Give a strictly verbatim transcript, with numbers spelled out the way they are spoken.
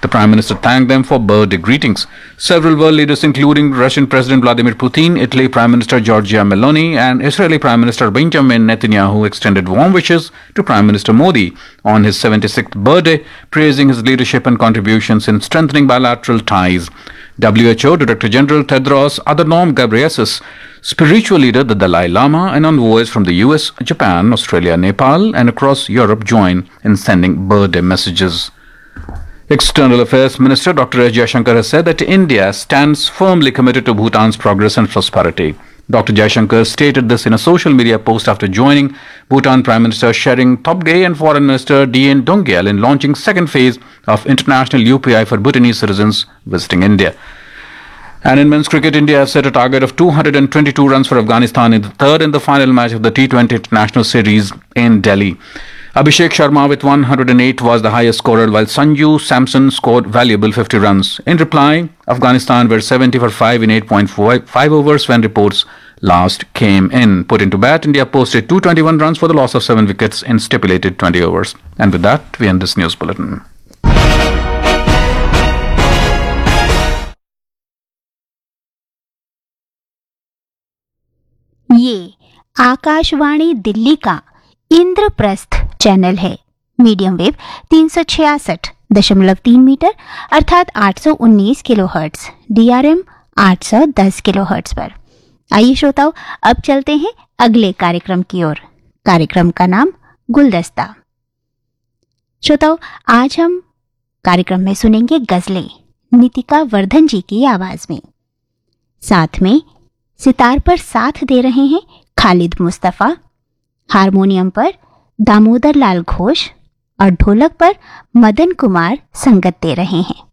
The Prime Minister thanked them for birthday greetings. Several world leaders, including Russian President Vladimir Putin, Italy Prime Minister Giorgia Meloni, and Israeli Prime Minister Benjamin Netanyahu, extended warm wishes to Prime Minister Modi on his seventy-sixth birthday, praising his leadership and contributions in strengthening bilateral ties. W H O Director General Tedros Adhanom Ghebreyesus, spiritual leader the Dalai Lama, and envoys from the U S, Japan, Australia, Nepal, and across Europe join in sending birthday messages. External Affairs Minister Doctor S. Jaishankar has said that India stands firmly committed to Bhutan's progress and prosperity. Doctor Jaishankar stated this in a social media post after joining Bhutan Prime Minister Tshering Tobgay and Foreign Minister D N Dongyal in launching second phase of international U P I for Bhutanese citizens visiting India. And in men's cricket, India has set a target of two hundred twenty-two runs for Afghanistan in the third and the final match of the T twenty International Series in Delhi. Abhishek Sharma with one hundred eight was the highest scorer, while Sanju Samson scored valuable fifty runs. In reply, Afghanistan were seventy for five in eight point five overs when reports last came in. Put into bat, India posted two hundred twenty-one runs for the loss of seven wickets in stipulated twenty overs. And with that, we end this news bulletin. ये आकाशवाणी दिल्ली का Indraprastha channel है। Medium wave तीन सौ छियासठ दशमलव तीन metre अर्थात आठ सौ उन्नीस किलो हर्ट्ज, डीआरएम आठ सौ दस किलो हर्ट्ज पर। आइए श्रोताओं, अब चलते हैं अगले कार्यक्रम की ओर। कार्यक्रम का नाम गुलदस्ता। श्रोताओं, आज हम कार्यक्रम में सुनेंगे गजलें नितिका वर्धन जी की आवाज में। साथ में सितार पर साथ दे रहे हैं खालिद मुस्तफा, हारमोनियम पर दामोदर लाल घोष और ढोलक पर मदन कुमार संगत दे रहे हैं।